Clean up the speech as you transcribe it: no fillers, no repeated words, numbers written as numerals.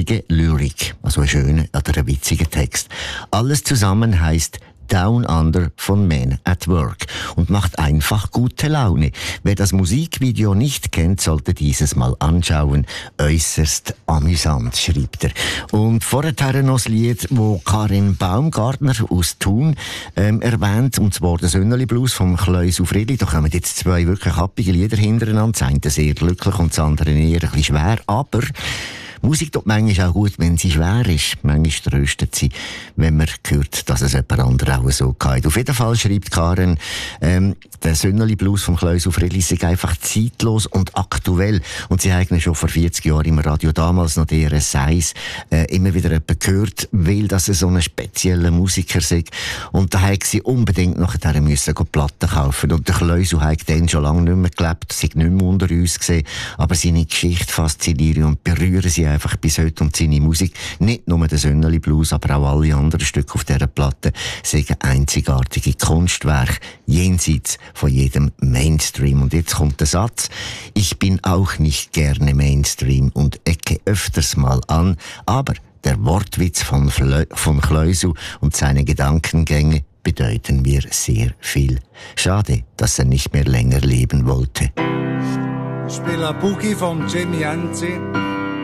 witzige Lyrik, also ein schöner oder ein witziger Text. Alles zusammen heißt Down Under von Men at Work und macht einfach gute Laune. Wer das Musikvideo nicht kennt, sollte dieses mal anschauen. Äußerst amüsant, schreibt er. Und vorher noch das Lied, wo Karin Baumgartner aus Thun erwähnt, und zwar der Sönneli Blues vom Kleus auf Redli. Da kommen jetzt zwei wirklich happige Lieder hintereinander. Das eine sehr glücklich und das andere eher ein bisschen schwer, aber Musik tut manchmal auch gut, wenn sie schwer ist. Manchmal tröstet sie, wenn man hört, dass es jemand anderes auch so geht. Auf jeden Fall schreibt Karen, der Sönneli Blues vom Kleus auf Redli ist einfach zeitlos und aktuell. Und sie haben schon vor 40 Jahren im Radio, damals noch der RS1, immer wieder jemanden gehört, weil das so ein spezieller Musiker sei. Und da haben sie unbedingt nachher müssen Platten kaufen. Und der Kleus hat dann schon lange nicht mehr gelebt, sei nicht mehr unter uns gesehen. Aber seine Geschichte fasziniert und berühren sie einfach bis heute, und seine Musik, nicht nur der Sönneli Blues, aber auch alle anderen Stücke auf dieser Platte, sind einzigartige Kunstwerke, jenseits von jedem Mainstream. Und jetzt kommt der Satz: Ich bin auch nicht gerne Mainstream und ecke öfters mal an, aber der Wortwitz von Kleusel und seine Gedankengänge bedeuten mir sehr viel. Schade, dass er nicht mehr länger leben wollte. Ich spiele Boogie von Jimmy Enzi.